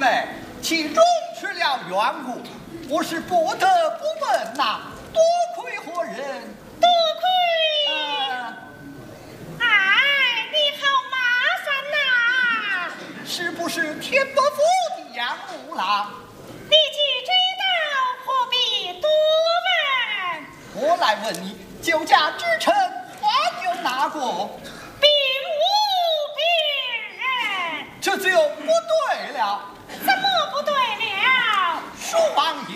哎，其中出了缘故，我是不得不问呐，多亏何人？ 多亏。哎，你好麻烦呐！ 是不是天伯府的杨五郎？ 你既知道，何必多问？ 我来问你，酒驾之臣还有哪个？ 并无别人。 这就不对了。 怎么不对了？ 蜀王爷